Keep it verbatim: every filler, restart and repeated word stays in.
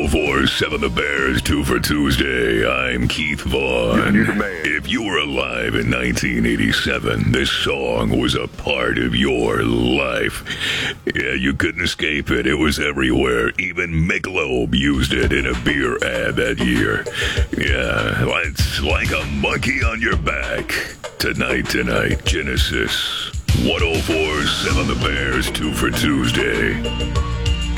four seven The Bears, two for Tuesday. I'm Keith Vaughn. You're the man. If you were alive in nineteen eighty-seven, this song was a part of your life. Yeah, you couldn't escape it. It was everywhere. Even Michelob used it in a beer ad that year. Yeah, it's like a monkey on your back. Tonight, tonight, Genesis. one oh four seven The Bears, two for Tuesday.